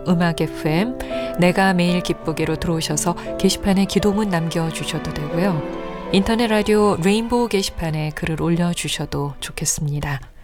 음악 FM, 내가 매일 기쁘게로 들어오셔서 게시판에 기도문 남겨주셔도 되고요. 인터넷 라디오 레인보우 게시판에 글을 올려주셔도 좋겠습니다.